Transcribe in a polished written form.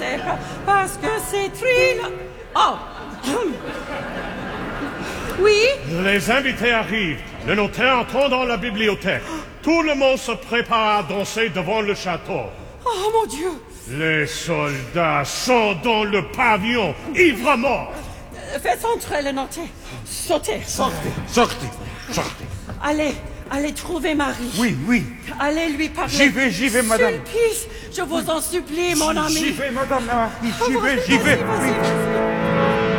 parce que c'est Trina... Oh. Oui? Les invités arrivent. Le notaire entre dans la bibliothèque. Tout le monde se prépare à danser devant le château. Oh, mon Dieu! Les soldats sont dans le pavillon, ivres morts. Faites entrer le notaire. Sautez. Sortez. Allez trouver Marie. Oui. Allez lui parler. J'y vais, madame. Sulpice, je vous en supplie, mon ami. J'y vais, madame la marquise, j'y vais. Vas-y.